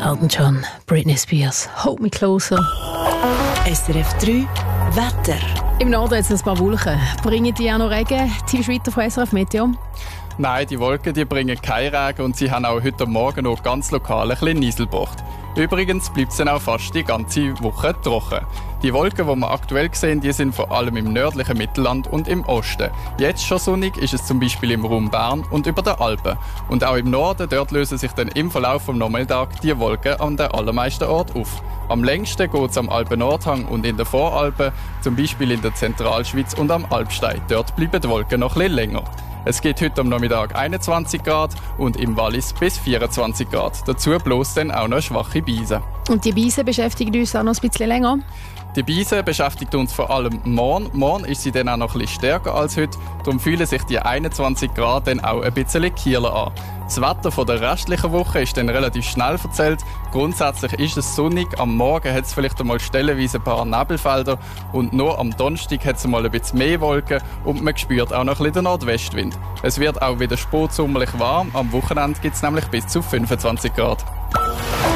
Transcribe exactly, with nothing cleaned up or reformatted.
Elton John, Britney Spears, Hold Me Closer. S R F drei Wetter. Im Norden jetzt ein paar Wolken. Bringen die auch noch Regen? Tim Schweiter von S R F Meteo. Nein, die Wolken die bringen keinen Regen und sie haben auch heute Morgen noch ganz lokal ein bisschen Niesel gebracht. Übrigens bleibt es dann auch fast die ganze Woche trocken. Die Wolken, die wir aktuell sehen, die sind vor allem im nördlichen Mittelland und im Osten. Jetzt schon sonnig ist es zum Beispiel im Raum Bern und über den Alpen. Und auch im Norden, dort lösen sich dann im Verlauf des Nachmittags die Wolken an den allermeisten Orten auf. Am längsten geht es am Alpen-Nordhang und in den Voralpen, zum Beispiel in der Zentralschweiz und am Alpstein. Dort bleiben die Wolken noch ein bisschen länger. Es geht heute am Nachmittag einundzwanzig Grad und im Wallis bis vierundzwanzig Grad. Dazu bloß dann auch noch schwache Beise. Und die Beise beschäftigen uns auch noch ein bisschen länger? Die Beise beschäftigt uns vor allem morgen. Morgen ist sie dann auch noch ein bisschen stärker als heute. Darum fühlen sich die einundzwanzig Grad dann auch ein bisschen kühler an. Das Wetter von der restlichen Woche ist dann relativ schnell verzählt. Grundsätzlich ist es sonnig. Am Morgen hat es vielleicht einmal stellenweise ein paar Nebelfelder. Und nur am Donnerstag hat es mal ein bisschen mehr Wolken. Und man spürt auch noch ein bisschen den Nordwestwind. Es wird auch wieder spätsommerlich warm. Am Wochenende gibt es nämlich bis zu fünfundzwanzig Grad.